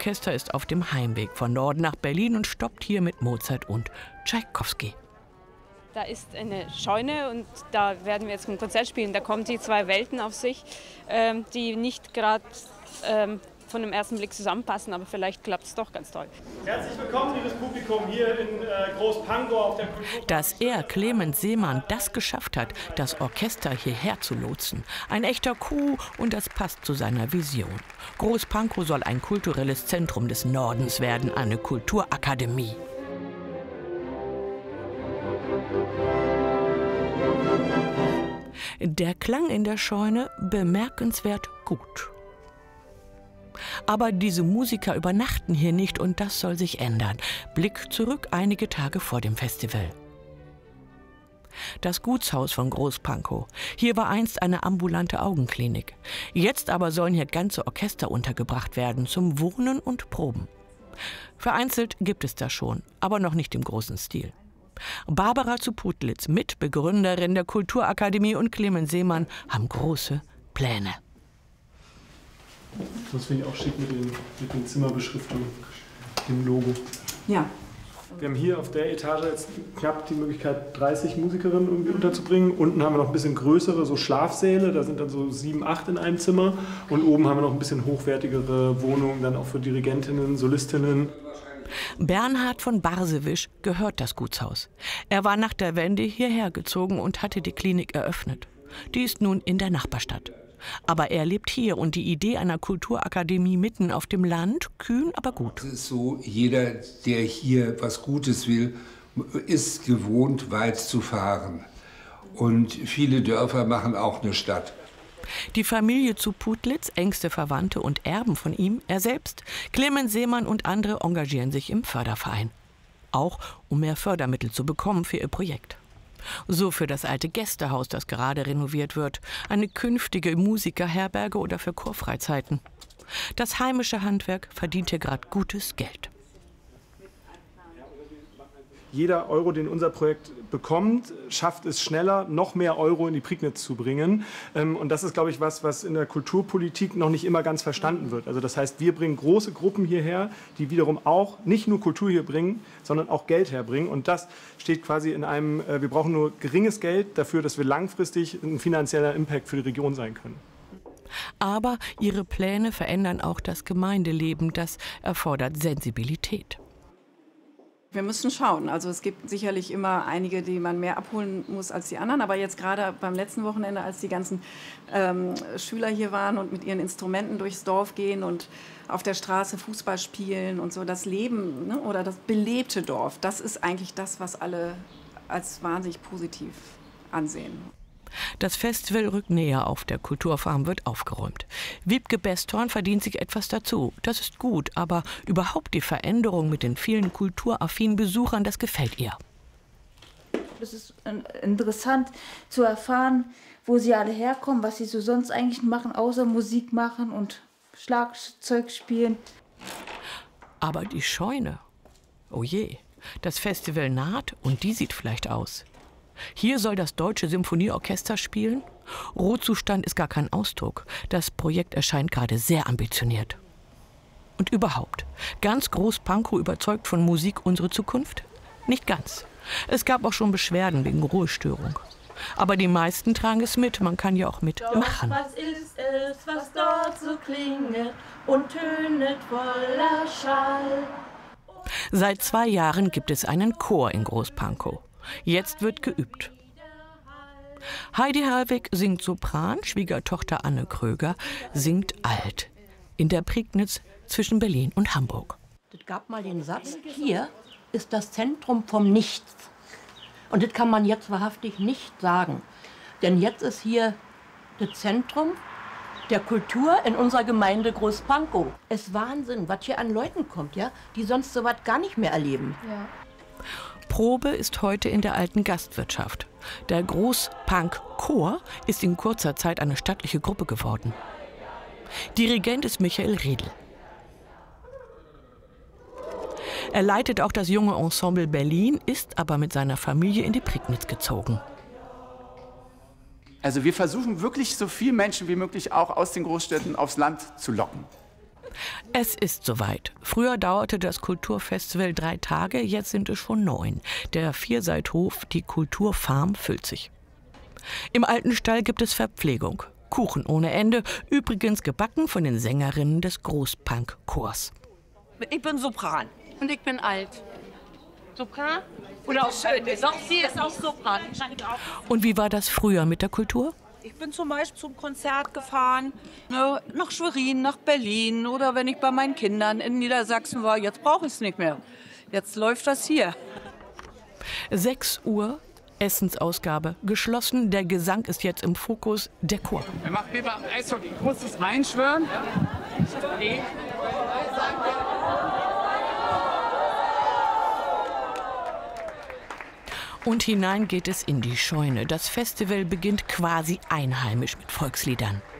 Orchester ist auf dem Heimweg von Norden nach Berlin und stoppt hier mit Mozart und Tschaikowski. Da ist eine Scheune und da werden wir jetzt ein Konzert spielen. Da kommen die zwei Welten auf sich, die nicht gerade von dem ersten Blick zusammenpassen, aber vielleicht klappt es doch ganz toll. Herzlich willkommen, liebes Publikum, hier in Großpankow auf der Kultur. Dass er, Clemens Seemann, das geschafft hat, das Orchester hierher zu lotsen. Ein echter Coup und das passt zu seiner Vision. Großpankow soll ein kulturelles Zentrum des Nordens werden, eine Kulturakademie. Der Klang in der Scheune bemerkenswert gut. Aber diese Musiker übernachten hier nicht und das soll sich ändern. Blick zurück einige Tage vor dem Festival. Das Gutshaus von Großpankow. Hier war einst eine ambulante Augenklinik. Jetzt aber sollen hier ganze Orchester untergebracht werden zum Wohnen und Proben. Vereinzelt gibt es das schon, aber noch nicht im großen Stil. Barbara zu Putlitz, Mitbegründerin der Kulturakademie, und Clemens Seemann haben große Pläne. Das finde ich auch schick mit den Zimmerbeschriftungen, dem Logo. Ja. Wir haben hier auf der Etage jetzt knapp die Möglichkeit, 30 Musikerinnen irgendwie unterzubringen. Unten haben wir noch ein bisschen größere, so Schlafsäle, da sind dann so 7, 8 in einem Zimmer. Und oben haben wir noch ein bisschen hochwertigere Wohnungen, dann auch für Dirigentinnen, Solistinnen. Bernhard von Barsewisch gehört das Gutshaus. Er war nach der Wende hierher gezogen und hatte die Klinik eröffnet. Die ist nun in der Nachbarstadt. Aber er lebt hier und die Idee einer Kulturakademie mitten auf dem Land, kühn, aber gut. Es ist so, jeder, der hier was Gutes will, ist gewohnt, weit zu fahren. Und viele Dörfer machen auch eine Stadt. Die Familie zu Putlitz, engste Verwandte und Erben von ihm, er selbst, Clemens Seemann und andere engagieren sich im Förderverein. Auch um mehr Fördermittel zu bekommen für ihr Projekt. So für das alte Gästehaus, das gerade renoviert wird, eine künftige Musikerherberge oder für Chorfreizeiten. Das heimische Handwerk verdient hier gerade gutes Geld. Jeder Euro, den unser Projekt bekommt, schafft es schneller, noch mehr Euro in die Prignitz zu bringen. Und das ist, glaube ich, was in der Kulturpolitik noch nicht immer ganz verstanden wird. Also das heißt, wir bringen große Gruppen hierher, die wiederum auch nicht nur Kultur hier bringen, sondern auch Geld herbringen. Und das steht quasi in einem, wir brauchen nur geringes Geld dafür, dass wir langfristig ein finanzieller Impact für die Region sein können. Aber ihre Pläne verändern auch das Gemeindeleben. Das erfordert Sensibilität. Wir müssen schauen. Also es gibt sicherlich immer einige, die man mehr abholen muss als die anderen. Aber jetzt gerade beim letzten Wochenende, als die ganzen Schüler hier waren und mit ihren Instrumenten durchs Dorf gehen und auf der Straße Fußball spielen und so, das Leben, ne, oder das belebte Dorf, das ist eigentlich das, was alle als wahnsinnig positiv ansehen. Das Festival rückt näher auf, der Kulturfarm wird aufgeräumt. Wiebke Bestorn verdient sich etwas dazu. Das ist gut, aber überhaupt die Veränderung mit den vielen kulturaffinen Besuchern, das gefällt ihr. Es ist interessant zu erfahren, wo sie alle herkommen, was sie so sonst eigentlich machen, außer Musik machen und Schlagzeug spielen. Aber die Scheune, oh je, das Festival naht und die sieht vielleicht aus. Hier soll das Deutsche Symphonieorchester spielen. Rohzustand ist gar kein Ausdruck. Das Projekt erscheint gerade sehr ambitioniert. Und überhaupt, ganz Großpankow überzeugt von Musik unsere Zukunft? Nicht ganz. Es gab auch schon Beschwerden wegen Ruhestörung. Aber die meisten tragen es mit, man kann ja auch mitmachen. Was ist es, was dort so klinget und tönet voller Schall? Seit 2 Jahren gibt es einen Chor in Großpankow. Jetzt wird geübt. Heidi Herwig singt Sopran, Schwiegertochter Anne Kröger singt Alt. In der Prignitz zwischen Berlin und Hamburg. Es gab mal den Satz, hier ist das Zentrum vom Nichts. Und das kann man jetzt wahrhaftig nicht sagen. Denn jetzt ist hier das Zentrum der Kultur in unserer Gemeinde Großpankow. Es ist Wahnsinn, was hier an Leuten kommt, ja, die sonst so was gar nicht mehr erleben. Ja. Probe ist heute in der alten Gastwirtschaft. Der Großpank-Chor ist in kurzer Zeit eine stattliche Gruppe geworden. Dirigent ist Michael Riedl. Er leitet auch das junge Ensemble Berlin, ist aber mit seiner Familie in die Prignitz gezogen. Also wir versuchen wirklich so viele Menschen wie möglich auch aus den Großstädten aufs Land zu locken. Es ist soweit. Früher dauerte das Kulturfestival 3 Tage, jetzt sind es schon 9. Der Vierseithof, die Kulturfarm, füllt sich. Im alten Stall gibt es Verpflegung. Kuchen ohne Ende, übrigens gebacken von den Sängerinnen des Großpunk-Chors. Ich bin Sopran. Und ich bin alt. Sopran? Oder auch schön. Doch, sie ist auch Sopran. Und wie war das früher mit der Kultur? Ich bin zum Beispiel zum Konzert gefahren, ne, nach Schwerin, nach Berlin oder wenn ich bei meinen Kindern in Niedersachsen war. Jetzt brauche ich es nicht mehr. Jetzt läuft das hier. 6 Uhr, Essensausgabe geschlossen. Der Gesang ist jetzt im Fokus, der Chor. Er macht lieber Eishockey. Großes Reinschwören. Okay. Und hinein geht es in die Scheune. Das Festival beginnt quasi einheimisch mit Volksliedern.